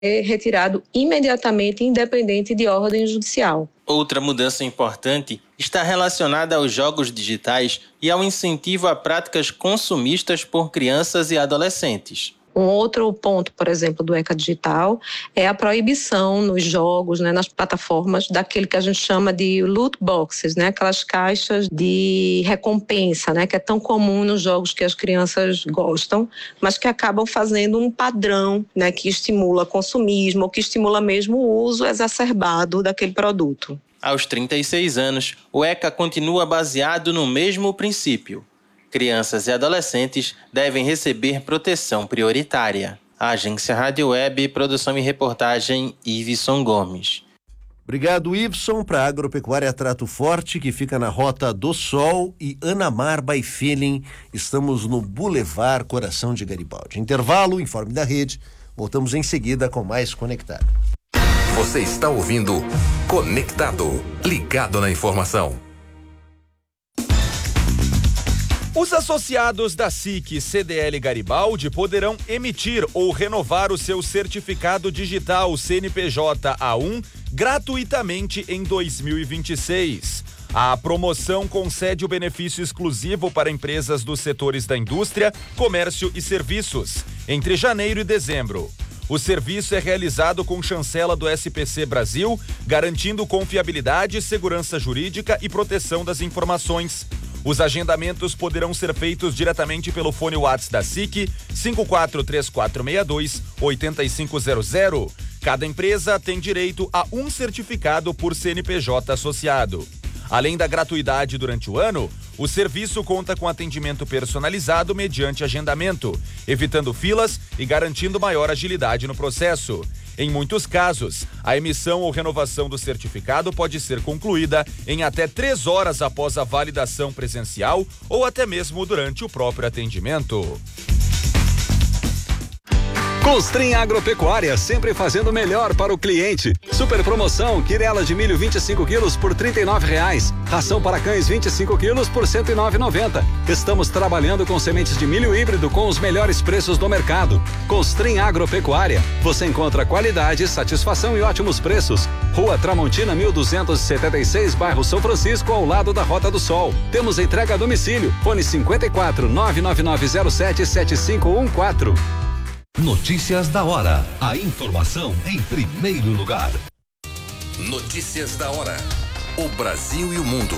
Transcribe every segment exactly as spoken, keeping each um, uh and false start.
retirado imediatamente, independente de ordem judicial. Outra mudança importante está relacionada aos jogos digitais e ao incentivo a práticas consumistas por crianças e adolescentes. Um outro ponto, por exemplo, do ECA Digital é a proibição nos jogos, né, nas plataformas, daquele que a gente chama de loot boxes, né, aquelas caixas de recompensa, né, que é tão comum nos jogos que as crianças gostam, mas que acabam fazendo um padrão, né, que estimula consumismo ou que estimula mesmo o uso exacerbado daquele produto. Aos trinta e seis anos, o ECA continua baseado no mesmo princípio. Crianças e adolescentes devem receber proteção prioritária. Agência Rádio Web, produção e reportagem, Iveson Gomes. Obrigado, Iveson. Para a Agropecuária Trato Forte, que fica na Rota do Sol, e Anamar by Feeling, estamos no Boulevard Coração de Garibaldi. Intervalo, informe da rede. Voltamos em seguida com mais Conectado. Você está ouvindo Conectado, ligado na informação. Os associados da S I C C D L Garibaldi poderão emitir ou renovar o seu certificado digital C N P J A um gratuitamente em dois mil e vinte e seis. A promoção concede o benefício exclusivo para empresas dos setores da indústria, comércio e serviços, entre janeiro e dezembro. O serviço é realizado com chancela do S P C Brasil, garantindo confiabilidade, segurança jurídica e proteção das informações. Os agendamentos poderão ser feitos diretamente pelo fone WhatsApp da S I C, cinco quatro três quatro seis dois oito cinco zero zero. Cada empresa tem direito a um certificado por C N P J associado. Além da gratuidade durante o ano, o serviço conta com atendimento personalizado mediante agendamento, evitando filas e garantindo maior agilidade no processo. Em muitos casos, a emissão ou renovação do certificado pode ser concluída em até três horas após a validação presencial ou até mesmo durante o próprio atendimento. Constrim Agropecuária, sempre fazendo melhor para o cliente. Super promoção, quirela de milho vinte e cinco quilos por trinta e nove reais. Ração para cães vinte e cinco quilos por cento e nove reais e noventa centavos. Estamos trabalhando com sementes de milho híbrido com os melhores preços do mercado. Constrim Agropecuária, você encontra qualidade, satisfação e ótimos preços. Rua Tramontina mil duzentos e setenta e seis, bairro São Francisco, ao lado da Rota do Sol. Temos entrega a domicílio. Fone cinquenta e quatro, nove nove nove zero sete, sete cinco um quatro. Notícias da hora. A informação em primeiro lugar. Notícias da hora. O Brasil e o mundo.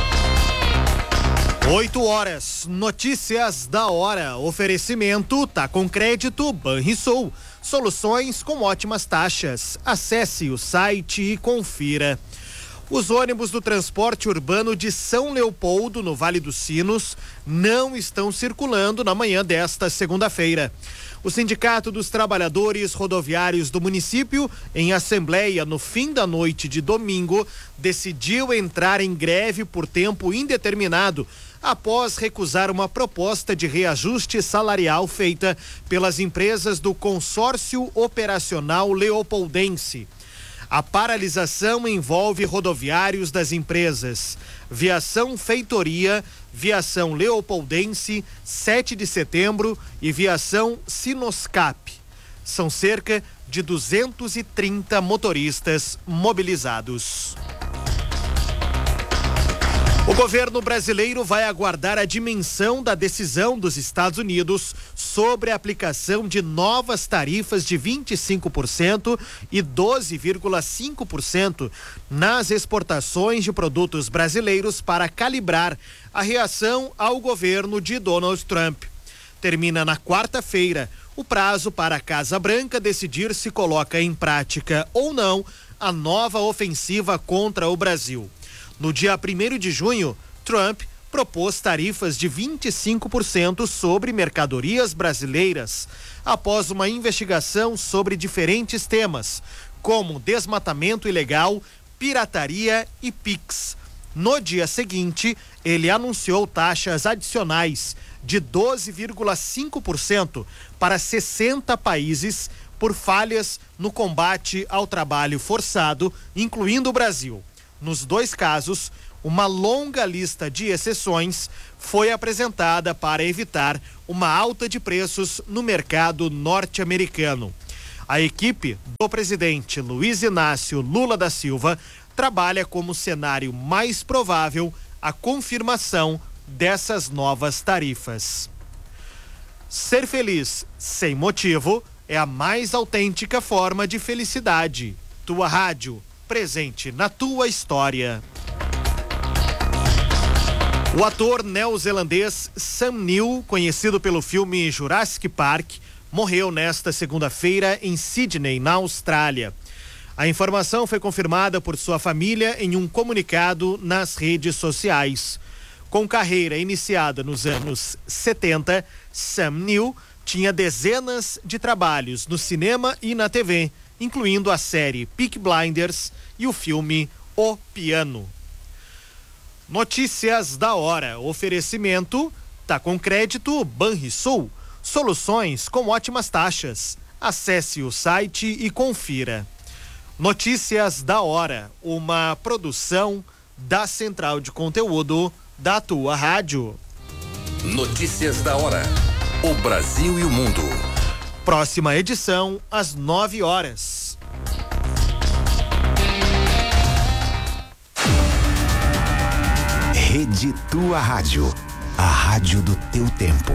Oito horas. Notícias da hora. Oferecimento tá com crédito Banrisul. Soluções com ótimas taxas. Acesse o site e confira. Os ônibus do transporte urbano de São Leopoldo, no Vale dos Sinos, não estão circulando na manhã desta segunda-feira. O Sindicato dos Trabalhadores Rodoviários do município, em assembleia no fim da noite de domingo, decidiu entrar em greve por tempo indeterminado após recusar uma proposta de reajuste salarial feita pelas empresas do Consórcio Operacional Leopoldense. A paralisação envolve rodoviários das empresas Viação Feitoria, Viação Leopoldense, sete de setembro e Viação Sinoscap. São cerca de duzentos e trinta motoristas mobilizados. O governo brasileiro vai aguardar a dimensão da decisão dos Estados Unidos sobre a aplicação de novas tarifas de vinte e cinco por cento e doze vírgula cinco por cento nas exportações de produtos brasileiros para calibrar a reação ao governo de Donald Trump. Termina na quarta-feira o prazo para a Casa Branca decidir se coloca em prática ou não a nova ofensiva contra o Brasil. No dia primeiro de junho, Trump propôs tarifas de vinte e cinco por cento sobre mercadorias brasileiras, após uma investigação sobre diferentes temas, como desmatamento ilegal, pirataria e Pix. No dia seguinte, ele anunciou taxas adicionais de doze vírgula cinco por cento para sessenta países por falhas no combate ao trabalho forçado, incluindo o Brasil. Nos dois casos, uma longa lista de exceções foi apresentada para evitar uma alta de preços no mercado norte-americano. A equipe do presidente Luiz Inácio Lula da Silva trabalha como cenário mais provável a confirmação dessas novas tarifas. Ser feliz sem motivo é a mais autêntica forma de felicidade. Tua rádio, presente na tua história. O ator neozelandês Sam Neill, conhecido pelo filme Jurassic Park, morreu nesta segunda-feira em Sydney, na Austrália. A informação foi confirmada por sua família em um comunicado nas redes sociais. Com carreira iniciada nos anos setenta, Sam Neill tinha dezenas de trabalhos no cinema e na T V, incluindo a série Peaky Blinders e o filme O Piano. Notícias da hora. Oferecimento Tá com Crédito Banrisul. Soluções com ótimas taxas. Acesse o site e confira. Notícias da hora. Uma produção da Central de Conteúdo da tua rádio. Notícias da hora. O Brasil e o mundo. Próxima edição às nove horas. Rede Tua Rádio, a rádio do teu tempo.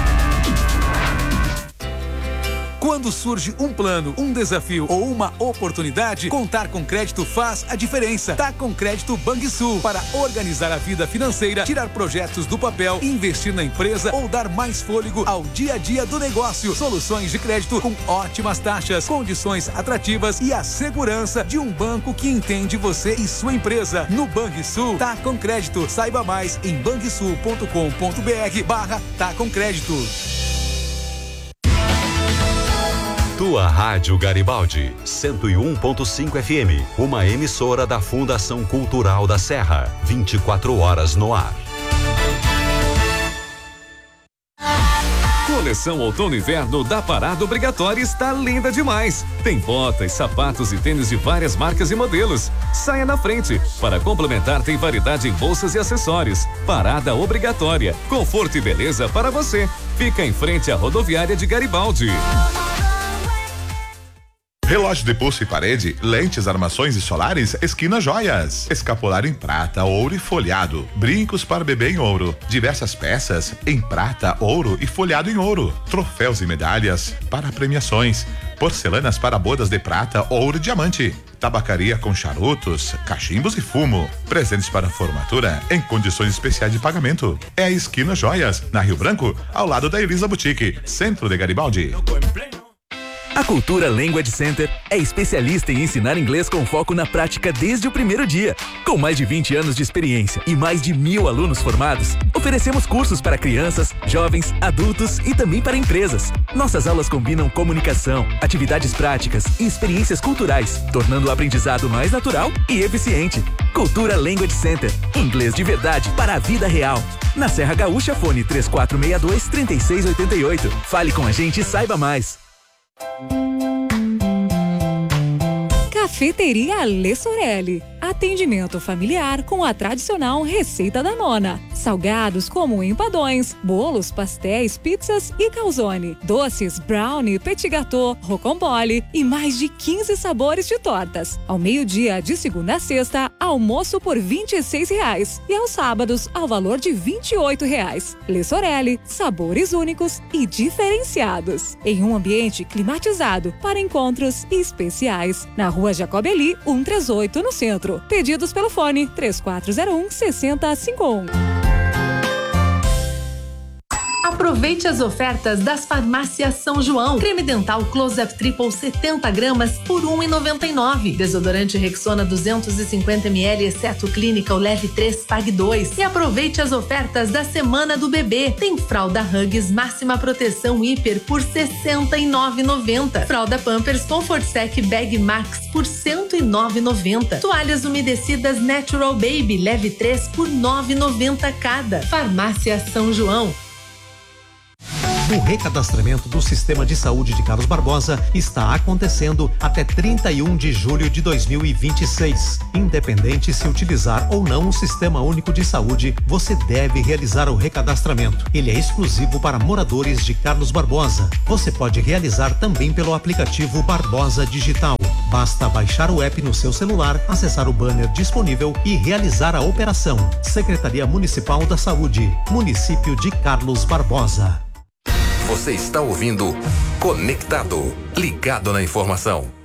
Quando surge um plano, um desafio ou uma oportunidade, contar com crédito faz a diferença. Tá com Crédito Banrisul para organizar a vida financeira, tirar projetos do papel, investir na empresa ou dar mais fôlego ao dia a dia do negócio. Soluções de crédito com ótimas taxas, condições atrativas e a segurança de um banco que entende você e sua empresa. No Banrisul, tá com crédito. Saiba mais em banrisul ponto com ponto br barra tá com crédito. Tua Rádio Garibaldi, cento e um ponto cinco F M, uma emissora da Fundação Cultural da Serra, vinte e quatro horas no ar. Coleção Outono e Inverno da Parada Obrigatória está linda demais. Tem botas, sapatos e tênis de várias marcas e modelos. Saia na frente. Para complementar, tem variedade em bolsas e acessórios. Parada Obrigatória. Conforto e beleza para você. Fica em frente à rodoviária de Garibaldi. Relógio de pulso e parede, lentes, armações e solares, Esquina Joias. Escapular em prata, ouro e folhado. Brincos para bebê em ouro. Diversas peças em prata, ouro e folhado em ouro. Troféus e medalhas para premiações. Porcelanas para bodas de prata, ouro e diamante. Tabacaria com charutos, cachimbos e fumo. Presentes para formatura em condições especiais de pagamento. É a Esquina Joias, na Rio Branco, ao lado da Elisa Boutique, centro de Garibaldi. A Cultura Language Center é especialista em ensinar inglês com foco na prática desde o primeiro dia. Com mais de vinte anos de experiência e mais de mil alunos formados, oferecemos cursos para crianças, jovens, adultos e também para empresas. Nossas aulas combinam comunicação, atividades práticas e experiências culturais, tornando o aprendizado mais natural e eficiente. Cultura Language Center, inglês de verdade para a vida real. Na Serra Gaúcha, fone três quatro seis dois, três seis oito oito. Fale com a gente e saiba mais. Cafeteria Lê Sorelli. Atendimento familiar com a tradicional receita da nona. Salgados como empadões, bolos, pastéis, pizzas e calzone. Doces, brownie, petit gâteau, rocambole e mais de quinze sabores de tortas. Ao meio-dia, de segunda a sexta, almoço por vinte e seis reais. E aos sábados, ao valor de vinte e oito reais. Lê Sorelli, sabores únicos e diferenciados. Em um ambiente climatizado para encontros especiais. Na rua Jacobeli, cento e trinta e oito, no centro. Pedidos pelo fone três quatro zero um, seis zero cinco um. Aproveite as ofertas das farmácias São João. Creme dental Close-Up Triple setenta gramas por um real e noventa e nove centavos. Desodorante Rexona duzentos e cinquenta mililitros, exceto Clinical Leve três, Pague dois. E aproveite as ofertas da Semana do Bebê. Tem fralda Huggies Máxima Proteção Hiper por sessenta e nove reais e noventa centavos. Fralda Pampers Comfort Sec Bag Max por cento e nove reais e noventa centavos. Toalhas umedecidas Natural Baby Leve três por nove reais e noventa centavos cada. Farmácia São João. O recadastramento do Sistema de Saúde de Carlos Barbosa está acontecendo até trinta e um de julho de dois mil e vinte e seis. Independente se utilizar ou não o Sistema Único de Saúde, você deve realizar o recadastramento. Ele é exclusivo para moradores de Carlos Barbosa. Você pode realizar também pelo aplicativo Barbosa Digital. Basta baixar o app no seu celular, acessar o banner disponível e realizar a operação. Secretaria Municipal da Saúde, Município de Carlos Barbosa. Você está ouvindo Conectado, ligado na informação.